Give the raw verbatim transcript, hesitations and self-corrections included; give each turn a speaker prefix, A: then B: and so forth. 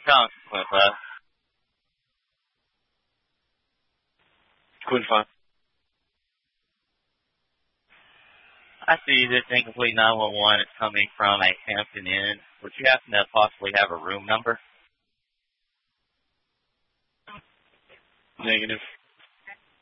A: Consequence.
B: Quinn five.
A: I see this incomplete nine one one is coming from a Hampton Inn. Would you happen to possibly have a room number?
B: Negative.